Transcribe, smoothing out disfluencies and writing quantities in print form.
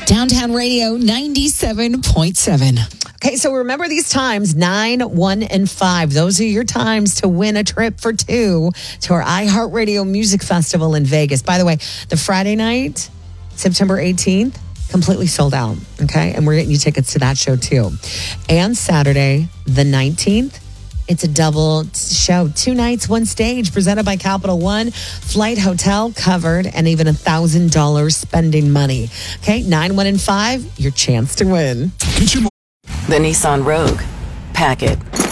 Downtown Radio 97.7. Okay, so remember these times, 9, 1, and 5. Those are your times to win a trip for two to our iHeartRadio Music Festival in Vegas. By the way, the Friday night, September 18th, completely sold out, okay? And we're getting you tickets to that show too. And Saturday, the 19th, it's a double show. 2 nights, 1 stage, presented by Capital One. Flight, hotel covered, and even $1,000 spending money. Okay, 9, 1, and 5, your chance to win. The Nissan Rogue. Pack it.